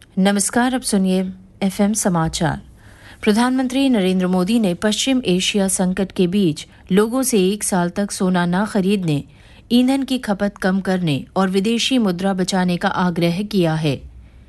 नमस्कार, अब सुनिए एफएम समाचार। प्रधानमंत्री नरेंद्र मोदी ने पश्चिम एशिया संकट के बीच लोगों से 1 साल तक सोना न खरीदने, ईंधन की खपत कम करने और विदेशी मुद्रा बचाने का आग्रह किया है।